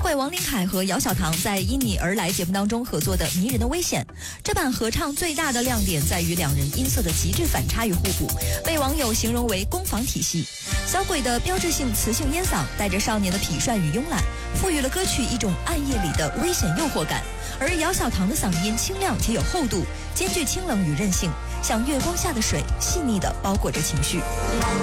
会王琳凯和姚小棠在《因你而来》节目当中合作的《迷人的危险》，这版合唱最大的亮点在于两人音色的极致反差与互补，被网友形容为攻防体系。小鬼的标志性磁性烟嗓带着少年的痞帅与慵懒，赋予了歌曲一种暗夜里的危险诱惑感。而姚小棠的嗓音清亮且有厚度，兼具清冷与韧性，像月光下的水，细腻地包裹着情绪。